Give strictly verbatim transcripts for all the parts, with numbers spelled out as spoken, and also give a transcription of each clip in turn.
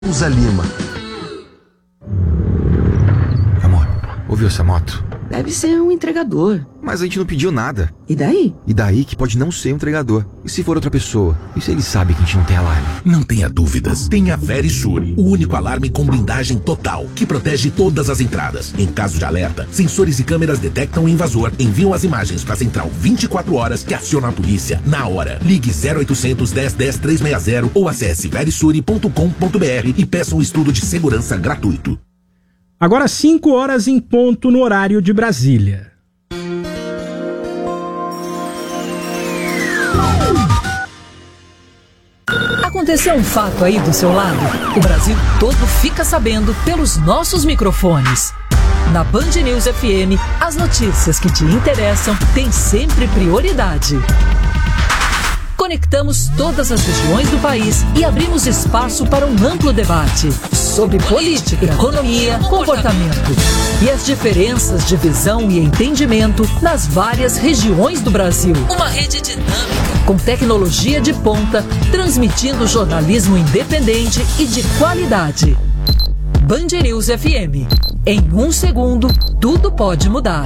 Souza Lima. Amor, ouviu essa moto? Deve ser um entregador. Mas a gente não pediu nada. E daí? E daí que pode não ser um entregador. E se for outra pessoa? E se ele sabe que a gente não tem alarme? Não tenha dúvidas. Tenha Verisure, o único alarme com blindagem total, que protege todas as entradas. Em caso de alerta, sensores e câmeras detectam o invasor, enviam as imagens para a central vinte e quatro horas, que aciona a polícia na hora. Ligue zero oitocentos, dez, dez, trezentos e sessenta ou acesse verisure ponto com ponto br e peça um estudo de segurança gratuito. Agora cinco horas em ponto no horário de Brasília. Aconteceu um fato aí do seu lado? O Brasil todo fica sabendo pelos nossos microfones. Na Band News F M, as notícias que te interessam têm sempre prioridade. Conectamos todas as regiões do país e abrimos espaço para um amplo debate sobre política, economia, comportamento e as diferenças de visão e entendimento nas várias regiões do Brasil. Uma rede dinâmica, com tecnologia de ponta, transmitindo jornalismo independente e de qualidade. Band News F M. Em um segundo, tudo pode mudar.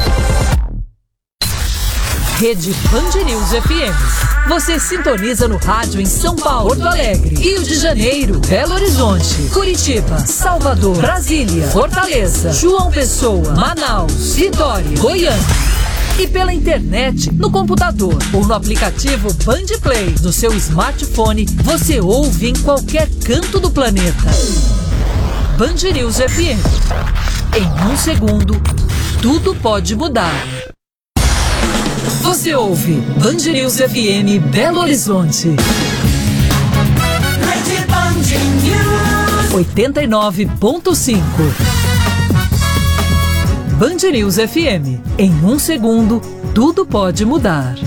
Rede Band News F M. Você sintoniza no rádio em São Paulo, Porto Alegre, Rio de Janeiro, Belo Horizonte, Curitiba, Salvador, Brasília, Fortaleza, João Pessoa, Manaus, Vitória, Goiânia. E pela internet, no computador ou no aplicativo Band Play do seu smartphone, você ouve em qualquer canto do planeta. Band News F M. Em um segundo, tudo pode mudar. Você ouve Band News F M Belo Horizonte. Rede Band News oitenta e nove ponto cinco. Band News F M. Em um segundo, tudo pode mudar.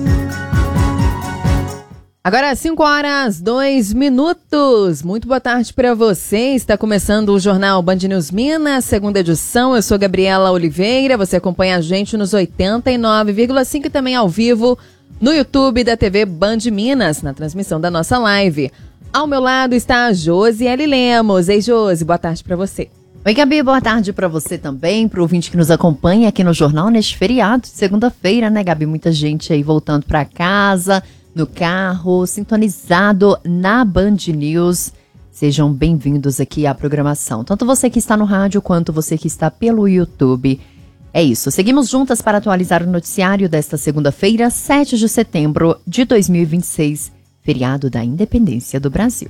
Agora cinco horas, dois minutos. Muito boa tarde para você. Está começando o Jornal Band News Minas, segunda edição. Eu sou Gabriela Oliveira. Você acompanha a gente nos oitenta e nove vírgula cinco e também ao vivo no YouTube da T V Band Minas, na transmissão da nossa live. Ao meu lado está a Josiele Lemos. Ei, Josi, boa tarde para você. Oi, Gabi, boa tarde para você também, para o ouvinte que nos acompanha aqui no Jornal neste feriado de segunda-feira, né, Gabi? Muita gente aí voltando para casa, no carro, sintonizado na Band News. Sejam bem-vindos aqui à programação. Tanto você que está no rádio, quanto você que está pelo YouTube. É isso, seguimos juntas para atualizar o noticiário desta segunda-feira, sete de setembro de dois mil e vinte e seis, feriado da Independência do Brasil.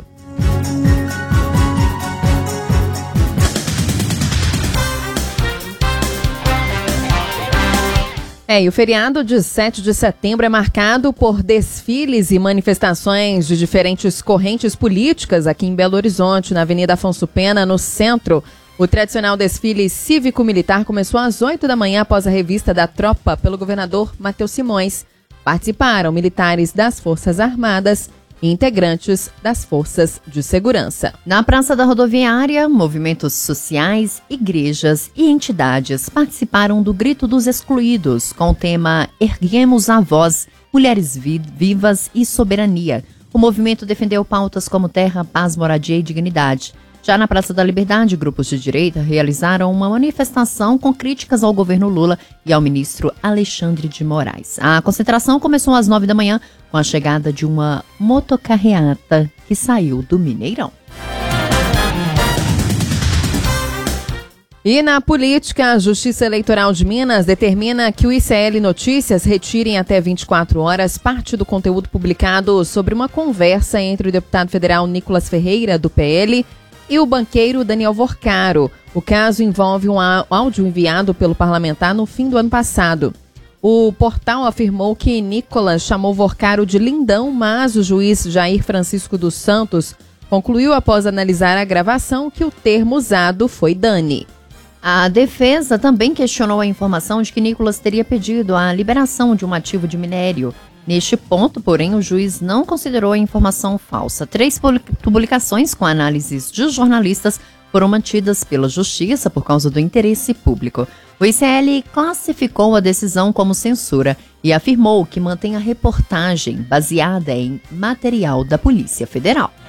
É, e o feriado de sete de setembro é marcado por desfiles e manifestações de diferentes correntes políticas aqui em Belo Horizonte, na Avenida Afonso Pena, no centro. O tradicional desfile cívico-militar começou às oito da manhã após a revista da tropa pelo governador Matheus Simões. Participaram militares das Forças Armadas e integrantes das Forças de Segurança. Na Praça da Rodoviária, movimentos sociais, igrejas e entidades participaram do Grito dos Excluídos, com o tema Erguemos a Voz, Mulheres vi- Vivas e Soberania. O movimento defendeu pautas como terra, paz, moradia e dignidade. Já na Praça da Liberdade, grupos de direita realizaram uma manifestação com críticas ao governo Lula e ao ministro Alexandre de Moraes. A concentração começou às nove da manhã com a chegada de uma motocarreata que saiu do Mineirão. E na política, a Justiça Eleitoral de Minas determina que o I C L Notícias retire em até vinte e quatro horas parte do conteúdo publicado sobre uma conversa entre o deputado federal Nicolas Ferreira, do P L, e o banqueiro Daniel Vorcaro. O caso envolve um áudio enviado pelo parlamentar no fim do ano passado. O portal afirmou que Nicolas chamou Vorcaro de lindão, mas o juiz Jair Francisco dos Santos concluiu após analisar a gravação que o termo usado foi Dani. A defesa também questionou a informação de que Nicolas teria pedido a liberação de um ativo de minério. Neste ponto, porém, o juiz não considerou a informação falsa. Três publicações com análises de jornalistas foram mantidas pela Justiça por causa do interesse público. O I C L classificou a decisão como censura e afirmou que mantém a reportagem baseada em material da Polícia Federal.